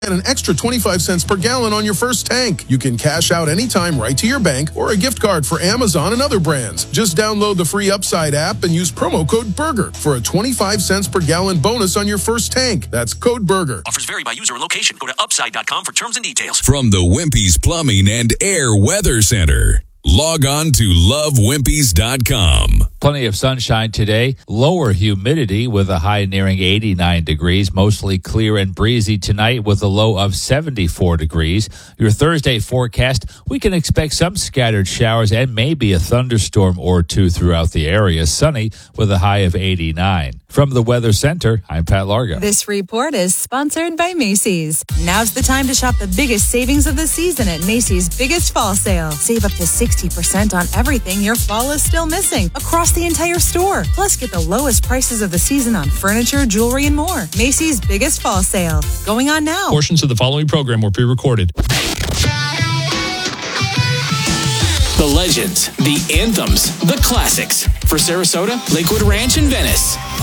and an extra 25 cents per gallon on your first tank. You can cash out anytime right to your bank or a gift card for Amazon and other brands. Just download the free Upside app and use promo code BURGER for a 25 cents per gallon bonus on your first tank. That's code BURGER. Offers vary by user and location. Go to upside.com for terms and details. From the Wimpy's Plumbing and Air Weather Center. Log on to lovewimpys.com. Plenty of sunshine today. Lower humidity with a high nearing 89 degrees. Mostly clear and breezy tonight with a low of 74 degrees. Your Thursday forecast, we can expect some scattered showers and maybe a thunderstorm or two throughout the area. Sunny with a high of 89. From the Weather Center, I'm Pat Largo. This report is sponsored by Macy's. Now's the time to shop the biggest savings of the season at Macy's Biggest Fall Sale. Save up to 60% on everything your fall is still missing across the entire store. Plus, get the lowest prices of the season on furniture, jewelry, and more. Macy's Biggest Fall Sale. Going on now. Portions of the following program were pre-recorded. The legends, the anthems, the classics. For Sarasota, Lakewood Ranch, and Venice.